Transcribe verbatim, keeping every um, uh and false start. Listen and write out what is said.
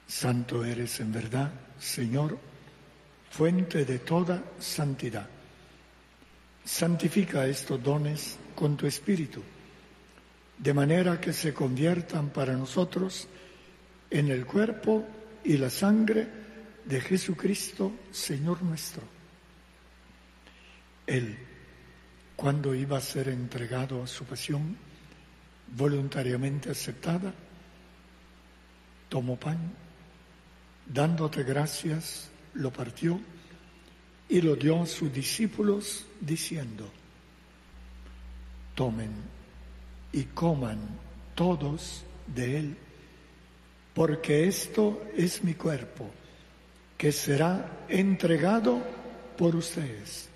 Santo eres en verdad, Señor, fuente de toda santidad. Santifica estos dones con tu Espíritu, de manera que se conviertan para nosotros en el cuerpo y la sangre de Jesucristo, Señor nuestro. Él, cuando iba a ser entregado a su pasión, voluntariamente aceptada, tomó pan, dándote gracias, lo partió y lo dio a sus discípulos, diciendo: tomen y coman todos de él, porque esto es mi cuerpo, que será entregado por ustedes.